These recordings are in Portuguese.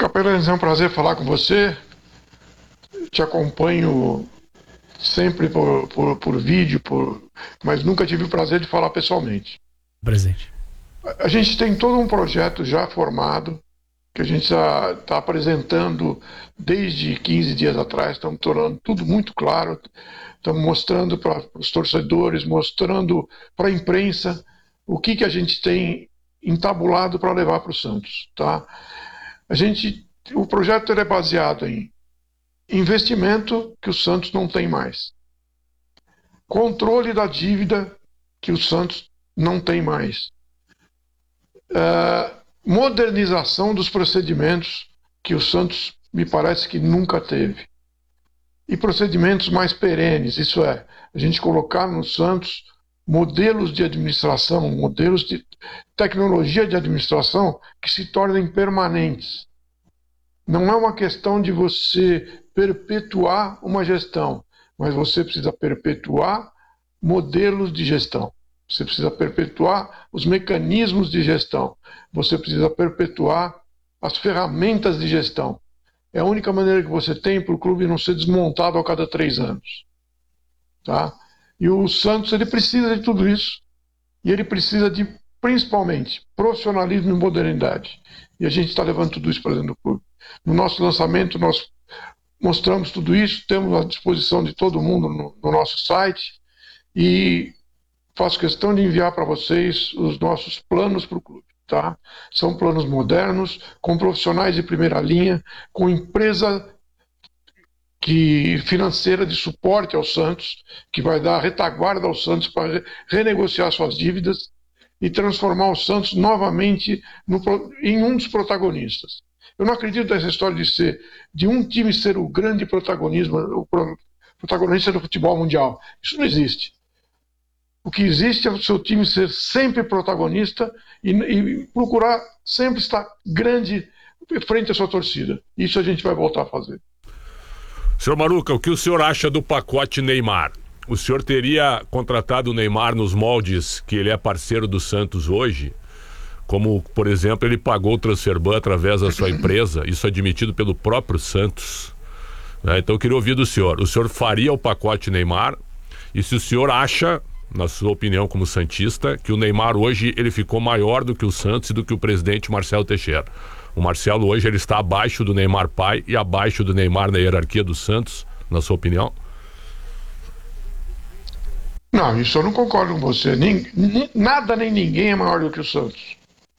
Apenas é um prazer falar com você. Te acompanho sempre por vídeo, mas nunca tive o prazer de falar pessoalmente. Presente. A gente tem todo um projeto já formado, que a gente já está apresentando desde 15 dias atrás, estamos tornando tudo muito claro, estamos mostrando para os torcedores, mostrando para a imprensa o que a gente tem entabulado para levar para o Santos. Tá? O projeto é baseado em investimento que o Santos não tem mais, controle da dívida que o Santos não tem mais, modernização dos procedimentos que o Santos me parece que nunca teve, e procedimentos mais perenes, isso é, a gente colocar no Santos modelos de administração, modelos de tecnologia de administração que se tornem permanentes. Não é uma questão de você perpetuar uma gestão, mas você precisa perpetuar modelos de gestão. Você precisa perpetuar os mecanismos de gestão. Você precisa perpetuar as ferramentas de gestão. É a única maneira que você tem para o clube não ser desmontado a cada 3 anos. Tá? E o Santos ele precisa de tudo isso. E ele precisa de, principalmente, profissionalismo e modernidade. E a gente está levando tudo isso para dentro do clube. No nosso lançamento, nós mostramos tudo isso, temos à disposição de todo mundo no nosso site. E faço questão de enviar para vocês os nossos planos para o clube. Tá? São planos modernos, com profissionais de primeira linha, com empresa financeira de suporte ao Santos, que vai dar retaguarda ao Santos para renegociar suas dívidas e transformar o Santos novamente em um dos protagonistas. Eu não acredito nessa história de um time ser o grande o protagonista do futebol mundial. Isso não existe. O que existe é o seu time ser sempre protagonista e procurar sempre estar grande frente à sua torcida. Isso a gente vai voltar a fazer. Senhor Maruca, o que o senhor acha do pacote Neymar? O senhor teria contratado o Neymar nos moldes que ele é parceiro do Santos hoje? Como, por exemplo, ele pagou o Transferban através da sua empresa, isso admitido pelo próprio Santos. Então eu queria ouvir do senhor. O senhor faria o pacote Neymar? E se o senhor acha, na sua opinião como santista, que o Neymar hoje ele ficou maior do que o Santos e do que o presidente Marcelo Teixeira? O Marcelo hoje ele está abaixo do Neymar pai e abaixo do Neymar na hierarquia do Santos, na sua opinião? Não, isso eu não concordo com você. Nada nem ninguém é maior do que o Santos.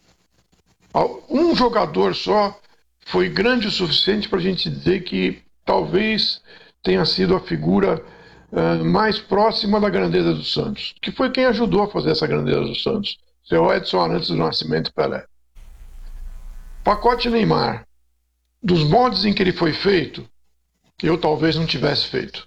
Um jogador só foi grande o suficiente para a gente dizer que talvez tenha sido a figura mais próxima da grandeza do Santos, que foi quem ajudou a fazer essa grandeza do Santos, seu Edson Arantes do Nascimento Pelé. Pacote Neymar, dos moldes em que ele foi feito, eu talvez não tivesse feito,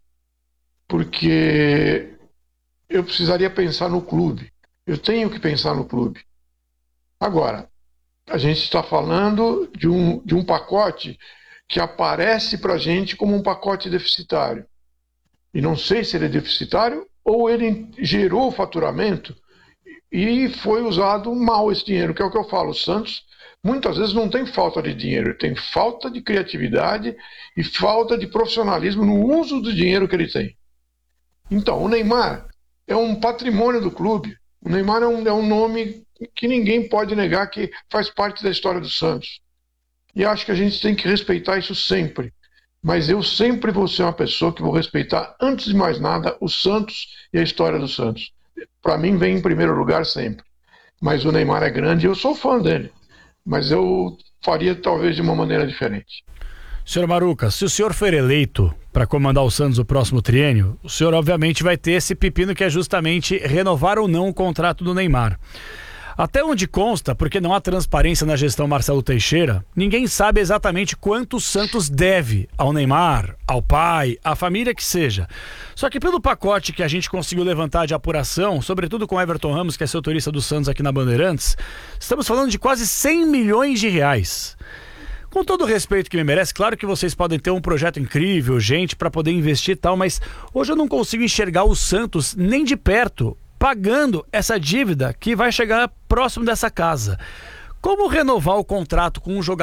porque eu precisaria pensar no clube, eu tenho que pensar no clube. Agora, a gente está falando de um pacote que aparece para a gente como um pacote deficitário. E não sei se ele é deficitário ou ele gerou faturamento e foi usado mal esse dinheiro, que é o que eu falo. O Santos muitas vezes não tem falta de dinheiro, ele tem falta de criatividade e falta de profissionalismo no uso do dinheiro que ele tem. Então, o Neymar é um patrimônio do clube. O Neymar é um nome que ninguém pode negar que faz parte da história do Santos. E acho que a gente tem que respeitar isso sempre. Mas eu sempre vou ser uma pessoa que vou respeitar, antes de mais nada, o Santos e a história do Santos. Para mim, vem em primeiro lugar sempre. Mas o Neymar é grande e eu sou fã dele. Mas eu faria talvez de uma maneira diferente. Senhor Maruca, se o senhor for eleito para comandar o Santos no próximo triênio, o senhor obviamente vai ter esse pepino que é justamente renovar ou não o contrato do Neymar. Até onde consta, porque não há transparência na gestão Marcelo Teixeira, ninguém sabe exatamente quanto o Santos deve ao Neymar, ao pai, à família que seja. Só que pelo pacote que a gente conseguiu levantar de apuração, sobretudo com Everton Ramos, que é setorista do Santos aqui na Bandeirantes, estamos falando de quase 100 milhões de reais. Com todo o respeito que me merece, claro que vocês podem ter um projeto incrível, gente, para poder investir e tal, mas hoje eu não consigo enxergar o Santos nem de perto pagando essa dívida que vai chegar próximo dessa casa. Como renovar o contrato com um jogador